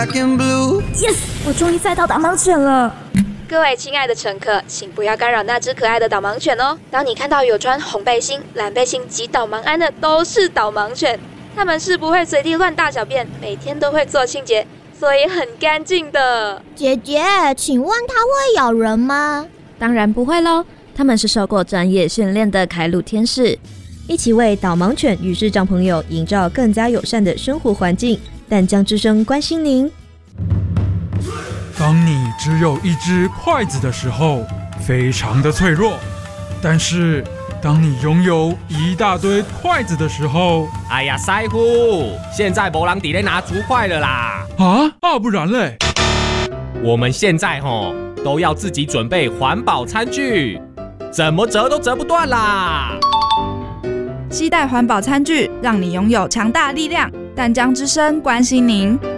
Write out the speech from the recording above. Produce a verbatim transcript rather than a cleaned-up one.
Yes， 我终于载到导盲犬了。 各位亲爱的乘客，请不要干扰那只可爱的导盲犬哦。当你看到有穿红背心、蓝背心及导盲鞍的，都是导盲犬。它们是不会随地乱大小便，每天都会做清洁，所以很干净的。 姐姐，请问它会咬人吗？ 当然不会咯，它们是受过专业训练的开路天使，一起为导盲犬与视障朋友营造更加友善的生活环境。淡江之声关心您。 当你只有一只筷子的时候，非常的脆弱；但是当你拥有一大堆筷子的时候， 哎呀，师傅，现在没人在咧拿竹筷了啦！ 啊啊，不然嘞？ 我们现在吼都要自己准备环保餐具，怎么折都折不断啦！ 携带环保餐具，让你拥有强大力量。淡江之声关心您。